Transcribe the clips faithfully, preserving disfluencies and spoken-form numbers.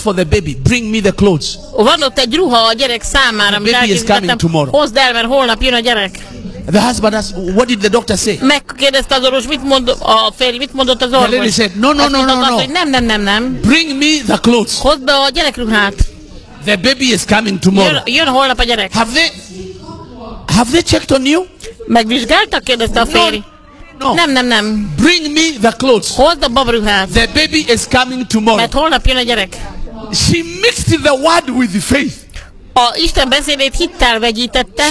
for the baby. Bring me the clothes. Van ott egy ruha a gyerek számára, amit elkészítettem. Hozd el, mert holnap jön a gyerek. The husband asked, what did the doctor say? Megkérdezte az orvos, mit mond, a férj, mit mondott az orvos? The lady said, no, no, no, no, no. Nem, nem, nem, nem. Bring me the clothes. Hozd be a gyerekruhát. The baby is coming tomorrow. Jön, jön holnap a gyerek. Have they, have they checked on you? Megvizsgáltak? Kérdezte a férj. No. Nem, nem, nem. Bring me the clothes. Hozd a babruhát. The baby is coming tomorrow. Mert holnap jön a gyerek. She mixed the word with faith. A Isten beszédét hittel vegyítette.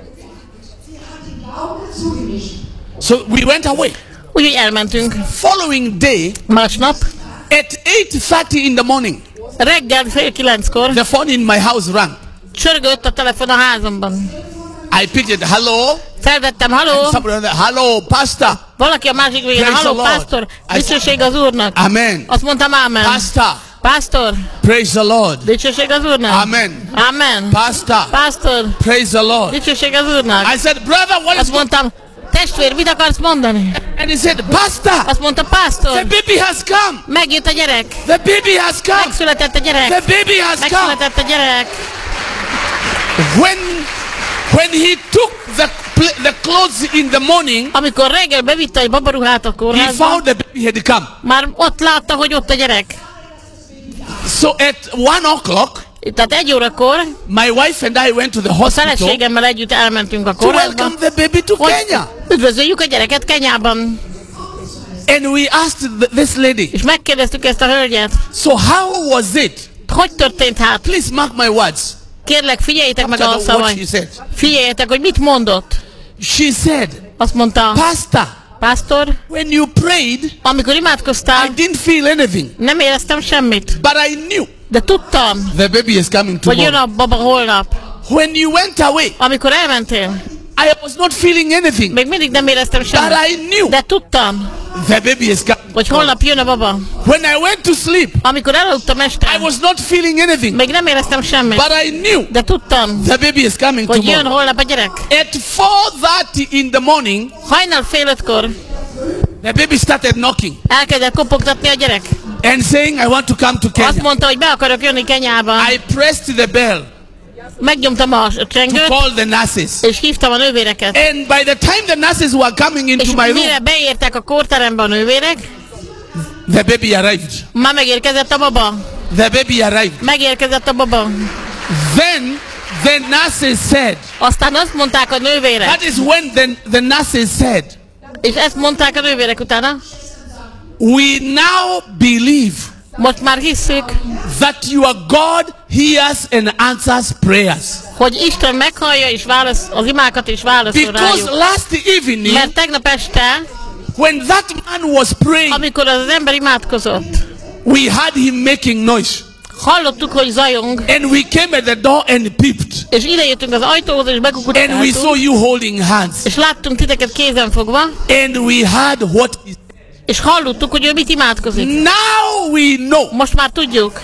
So we went away. Úgyhogy elmentünk. Following day, másnap, at eight thirty in the morning, reggel fél kilenckor, the phone in my house rang. Csörgött a telefon a házamban. I picked it. Hello. Felvettem, halló. Hello, pastor. Valaki a másik végén, halló, pásztor. Dicsőség az Úrnak. Amen. Azt mondtam, amen. Pastor. Pásztor. Praise the Lord. Dicsőség az Úrnak. Amen. Amen. Pastor. Pásztor. Praise the Lord. Dicsőség az Úrnak. I said, brother, what is... Azt mondtam, testvér, mit akarsz mondani? And he said, pastor. Azt mondta, pásztor. The baby has come. Megjött a gyerek. The baby has come. Megszületett a gyerek. The baby has come. Megszületett a gyerek. When, when he took the, the clothes in the morning, amikor reggel bevitte egy babaruhát a kórházba, he found the baby had come. Már ott látta, hogy ott a gyerek. So at one o'clock, tehát egy órakor, my wife and I went to the hospital. A feleségemmel együtt elmentünk a to kórházba. welcome the baby to Kenya. Üdvözöljük a gyereket Kenyában. And we asked this lady. És megkérdeztük ezt a hölgyet. So how was it? Hogy történt hát? Please mark my words. Kérlek, figyeljétek After meg a szavaim. Figyeljétek, hogy mit mondott. She said, azt mondta, Pastor, Pastor, when you prayed, amikor imádkoztál, I didn't feel anything. Nem éreztem semmit. But I knew. De tudtam, the baby is coming tomorrow. hogy jön a baba holnap. When you went away, amikor elmentél, I was not feeling anything. Még mindig nem éreztem semmit. But I knew. De tudtam, the baby is coming. Hogy holnap jön a baba. When I went to sleep, amikor elaludtam este, I was not feeling anything. Még nem éreztem semmit. But I knew. De tudtam, the baby is coming hogy tomorrow. jön holnap a gyerek. At four thirty in the morning, hajnal fél ötkor, the baby started knocking. Elkezdett kopogtatni a gyerek. And saying, I want to come to Kenya. Azt mondta, hogy be akarok jönni Kenyába. I pressed the bell. Megnyomtam a csengőt, to call the nurses. És hívtam a nővéreket. And by the time the nurses were coming into és my room, és mire beértek a kórterembe a nővérek, the baby arrived. Már megérkezett a baba. The baby arrived. Megérkezett a baba. Then the nurses said. Aztán azt mondták a nővérek. That is when the, the nurses said. És ezt mondták a nővérek utána. We now believe. Most már hisszük, that your God hears and answers prayers. Hogy Isten meghallja és válasz az imákat és válaszol rájuk. Because last evening, mert tegnap este, when that man was praying, amikor az ember imádkozott, we had him making noise. Hallottuk, hogy zajong. And we came at the door and peeped. És idejöttünk az ajtóhoz és bekukutáltunk. And we saw you holding hands. És láttunk titeket kézen fogva. And we heard what he és hallottuk, hogy ő mit imádkozik. Now we know. Most már tudjuk.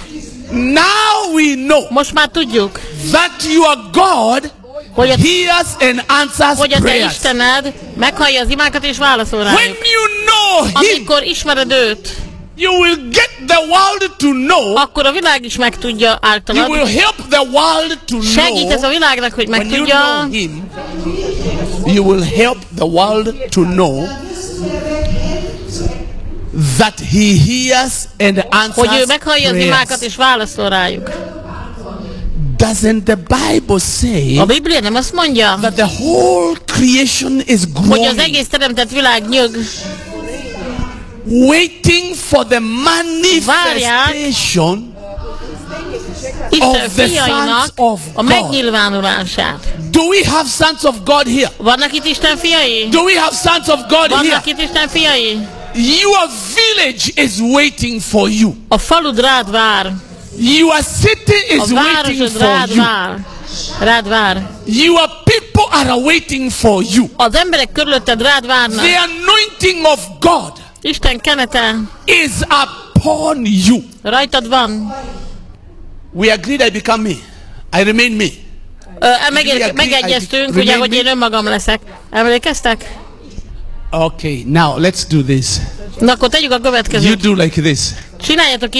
Now we know. Most már tudjuk. That your God hogy a, hears and answers hogy a te prayers. Istened meghallja az imákat és válaszol rájuk. When you know him, amikor ismered őt, you will get the world to know. Akkor a világ is megtudja általad. You will help the world to know. Segít ez a világnak, hogy megtudja. When you know him, you will help the world to know that he hears and answers hogy ő meghallja az imákat és válaszol rájuk. Doesn't the Bible say a Biblia nem azt mondja, that the whole creation is growing, hogy az egész teremtett világ nyög, waiting for the manifestation Isten of the fiainak of a megnyilvánulását. Do we have sons of God here? Vannak itt Isten fiai? Do we have sons of God Vannak here? Vannak itt Isten fiai? Your village is waiting for you. A falud rád vár. Your city is waiting for rád you. Vár. Rád vár. Your people are waiting for you. Az emberek körülötted rád várnak. The anointing of God Isten kenete is upon you. Rajtad van. We agreed I become me. I remain me. Ö, megér, megegyeztünk, ugye, hogy én önmagam leszek. Emlékeztek? Okay, now let's do this. Na akkor tegyük a következőt. You do like this. Csináljátok